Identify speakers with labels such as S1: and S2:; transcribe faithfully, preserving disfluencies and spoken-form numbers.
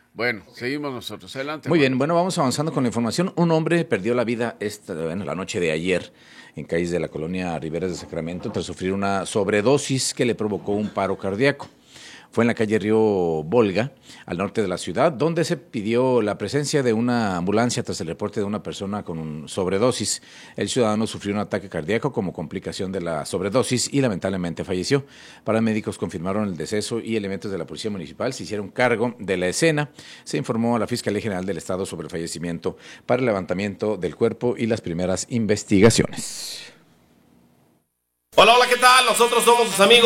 S1: Bueno, seguimos nosotros. Adelante.
S2: Muy
S1: Juan.
S2: bien, bueno, vamos avanzando con la información. Un hombre perdió la vida esta, bueno, la noche de ayer en calles de la colonia Riberas de Sacramento tras sufrir una sobredosis que le provocó un paro cardíaco. Fue en la calle Río Volga, al norte de la ciudad, donde se pidió la presencia de una ambulancia tras el reporte de una persona con un sobredosis. El ciudadano sufrió un ataque cardíaco como complicación de la sobredosis y lamentablemente falleció. Paramédicos confirmaron el deceso y elementos de la Policía Municipal se hicieron cargo de la escena. Se informó a la Fiscalía General del Estado sobre el fallecimiento para el levantamiento del cuerpo y las primeras investigaciones.
S3: Hola, hola, ¿qué tal? Nosotros somos sus amigos